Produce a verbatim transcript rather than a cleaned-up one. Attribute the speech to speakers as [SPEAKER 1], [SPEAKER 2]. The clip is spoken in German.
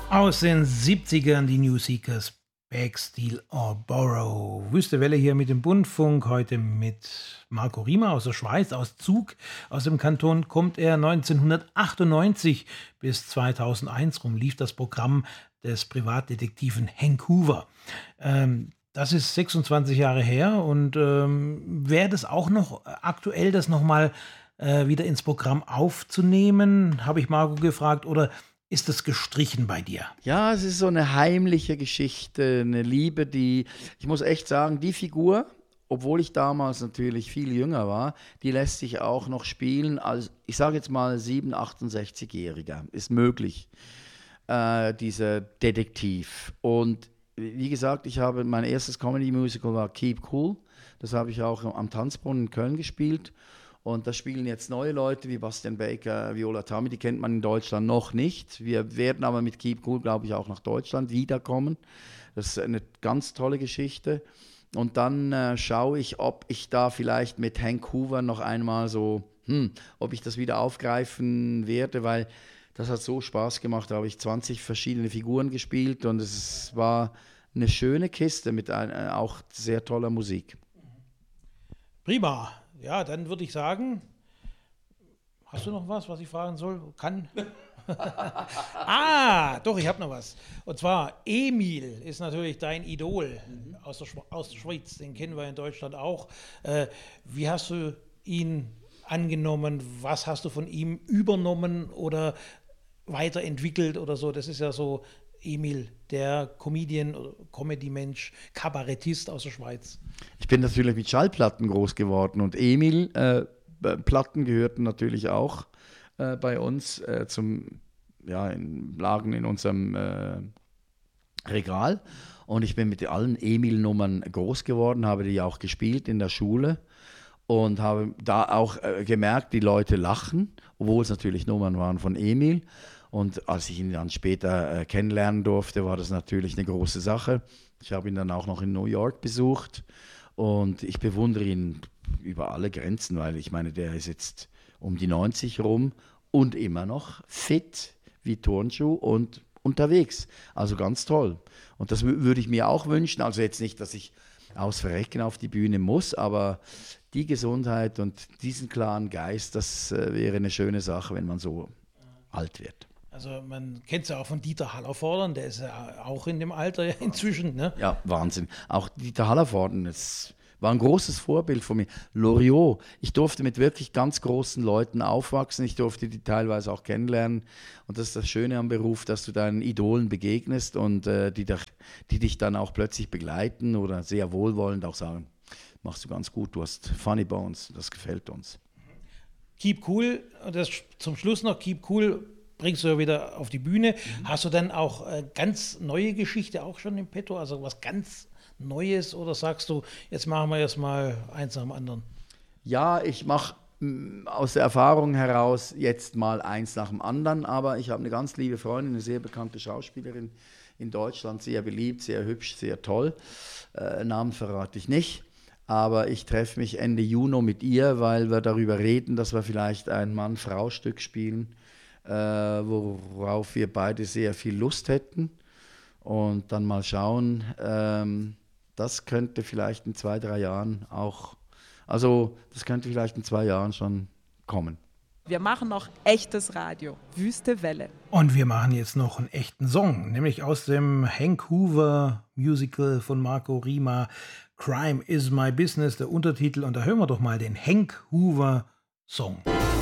[SPEAKER 1] Aus den siebzigern die New Seekers, Beg, Steal or Borrow. Wüste Welle hier mit dem Bundfunk, heute mit Marco Riemer aus der Schweiz, aus Zug. Aus dem Kanton kommt er. neunzehnhundertachtundneunzig bis zweitausendeins rum lief das Programm des Privatdetektiven Hank Hoover. Ähm, das ist sechsundzwanzig Jahre her und ähm, wäre das auch noch aktuell, das nochmal äh, wieder ins Programm aufzunehmen, habe ich Marco gefragt, oder ist das gestrichen bei dir?
[SPEAKER 2] Ja, es ist so eine heimliche Geschichte, eine Liebe, die, ich muss echt sagen, die Figur, obwohl ich damals natürlich viel jünger war, die lässt sich auch noch spielen als, ich sage jetzt mal, sieben-, achtundsechzigjähriger. Ist möglich, äh, dieser Detektiv. Und wie gesagt, ich habe, mein erstes Comedy-Musical war Keep Cool. Das habe ich auch am Tanzbrunnen in Köln gespielt. Und da spielen jetzt neue Leute wie Bastian Baker, Viola Tammy, die kennt man in Deutschland noch nicht. Wir werden aber mit Keep Cool, glaube ich, auch nach Deutschland wiederkommen. Das ist eine ganz tolle Geschichte. Und dann äh, schaue ich, ob ich da vielleicht mit Hank Hoover noch einmal so, hm, ob ich das wieder aufgreifen werde, weil das hat so Spaß gemacht. Da habe ich zwanzig verschiedene Figuren gespielt und es war eine schöne Kiste mit ein, äh, auch sehr toller Musik.
[SPEAKER 1] Prima. Ja, dann würde ich sagen, hast du noch was, was ich fragen soll? Kann? Ah, doch, ich habe noch was. Und zwar, Emil ist natürlich dein Idol mhm. aus, der aus der Schweiz. Den kennen wir in Deutschland auch. Äh, wie hast du ihn angenommen? Was hast du von ihm übernommen oder weiterentwickelt oder so? Das ist ja so Emil, der Comedian, Comedy-Mensch, Kabarettist aus der Schweiz.
[SPEAKER 2] Ich bin natürlich mit Schallplatten groß geworden und Emil, äh, Platten gehörten natürlich auch äh, bei uns äh, zum, ja, in, lagen in unserem äh, Regal und ich bin mit allen Emil-Nummern groß geworden, habe die auch gespielt in der Schule und habe da auch äh, gemerkt, die Leute lachen, obwohl es natürlich Nummern waren von Emil. Und als ich ihn dann später äh, kennenlernen durfte, war das natürlich eine große Sache. Ich habe ihn dann auch noch in New York besucht und ich bewundere ihn über alle Grenzen, weil ich meine, der ist jetzt um die neunzig rum und immer noch fit wie Turnschuh und unterwegs. Also ganz toll. Und das w- würde ich mir auch wünschen. Also jetzt nicht, dass ich aus Verrecken auf die Bühne muss, aber die Gesundheit und diesen klaren Geist, das äh, wäre eine schöne Sache, wenn man so alt wird.
[SPEAKER 1] Also man kennt es ja auch von Dieter Hallervorden, der ist ja auch in dem Alter inzwischen, ne?
[SPEAKER 2] Ja, Wahnsinn. Auch Dieter Hallervorden, das war ein großes Vorbild von mir. Loriot, ich durfte mit wirklich ganz großen Leuten aufwachsen, ich durfte die teilweise auch kennenlernen und das ist das Schöne am Beruf, dass du deinen Idolen begegnest und äh, die, die dich dann auch plötzlich begleiten oder sehr wohlwollend auch sagen, machst du ganz gut, du hast Funny Bones, das gefällt uns.
[SPEAKER 1] Keep Cool, das zum Schluss noch, Keep Cool bringst du ja wieder auf die Bühne. Mhm. Hast du dann auch äh, ganz neue Geschichte auch schon im Petto, also was ganz Neues, oder sagst du, jetzt machen wir erst mal eins nach dem anderen?
[SPEAKER 2] Ja, ich mache aus der Erfahrung heraus jetzt mal eins nach dem anderen, aber ich habe eine ganz liebe Freundin, eine sehr bekannte Schauspielerin in Deutschland, sehr beliebt, sehr hübsch, sehr toll. Äh, Namen verrate ich nicht. Aber ich treffe mich Ende Juni mit ihr, weil wir darüber reden, dass wir vielleicht ein Mann-Frau-Stück spielen, äh, worauf wir beide sehr viel Lust hätten. Und dann mal schauen, ähm, das könnte vielleicht in zwei, drei Jahren auch, also das könnte vielleicht in zwei Jahren schon kommen.
[SPEAKER 3] Wir machen noch echtes Radio, Wüste Welle.
[SPEAKER 1] Und wir machen jetzt noch einen echten Song, nämlich aus dem Hank Hoover Musical von Marco Riemer, Crime is my business, der Untertitel. Und da hören wir doch mal den Hank Hoover Song.